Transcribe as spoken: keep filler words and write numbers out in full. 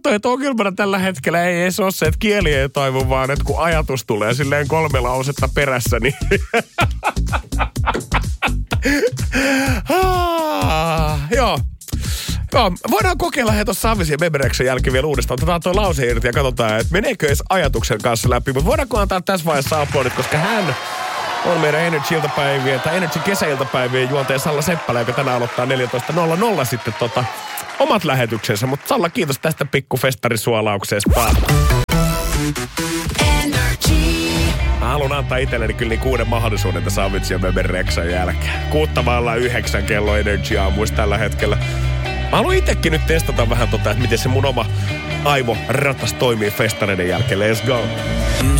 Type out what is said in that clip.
kertoi, että ongelmana tällä hetkellä ei edes ole se, että kieli ei toivu, vaan että kun ajatus tulee silleen kolme lausetta perässä, niin... ah, joo. Joo, voidaan kokeilla he tuossa Savvisen Memereksen jälkeen vielä uudestaan. Otetaan tuo lause irti ja katsotaan, että meneekö edes ajatuksen kanssa läpi. Mutta voidaanko antaa tässä vaiheessa aplodit, koska hän on meidän Energy-iltapäivien tai Energy-kesäiltapäivien juontaja Salla Seppälä, joka tänään aloittaa neljätoista nolla nolla sitten tota, omat lähetyksensä. Mutta Salla, kiitos tästä pikku festarisuolauksesta. Mä haluan antaa itselleni kyllä niin kuuden mahdollisuuden tässä Savitsin ja Memereksen jälkeen. Kuuttavalla yhdeksän kello Energy aamuissa tällä hetkellä. Mä haluan itsekin nyt testata vähän tota, että miten se mun oma aivoratas toimii festareiden jälkeen. Let's go.